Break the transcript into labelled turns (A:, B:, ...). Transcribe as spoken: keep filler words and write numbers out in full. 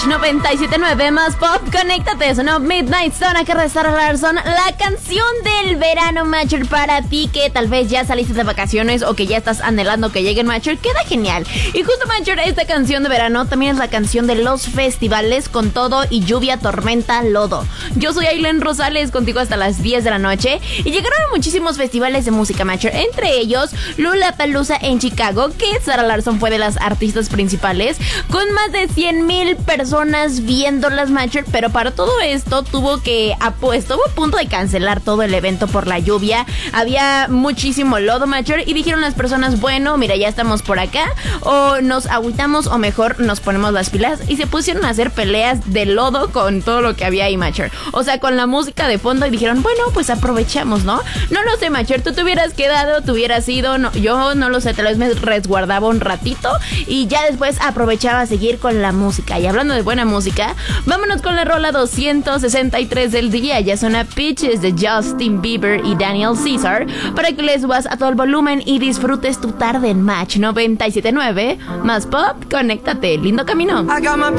A: noventa y siete punto nueve más pop, conéctate, sonó Midnight Sun, que Sara Larsson, la canción del verano, Matcher, para ti que tal vez ya saliste de vacaciones o que ya estás anhelando que lleguen, Matcher, queda genial. Y justo, Matcher, esta canción de verano también es la canción de los festivales con todo y lluvia, tormenta, lodo. Yo soy Aileen Rosales, contigo hasta las diez de la noche, y llegaron muchísimos festivales de música, Matcher, entre ellos Lollapalooza en Chicago, que Sara Larsson fue de las artistas principales, con más de cien mil personas viéndolas, Matcher, pero para todo esto tuvo que, estuvo a punto de cancelar todo el evento por la lluvia. Había muchísimo lodo, Matcher, y dijeron las personas, bueno, mira, ya estamos por acá, o nos agüitamos o mejor nos ponemos las pilas, y se pusieron a hacer peleas de lodo con todo lo que había ahí, Matcher. O sea, con la música de fondo, y dijeron, bueno, pues aprovechamos, ¿no? No lo sé, Matcher, tú te hubieras quedado, te hubieras ido, no, yo no lo sé, tal vez me resguardaba un ratito y ya después aprovechaba a seguir con la música. Y hablando de buena música, vámonos con la rola doscientos sesenta y tres del día. Ya suena Peaches de Justin Bieber y Daniel Caesar, para que le subas a todo el volumen y disfrutes tu tarde en Match noventa y siete punto nueve más pop, conéctate, lindo camino.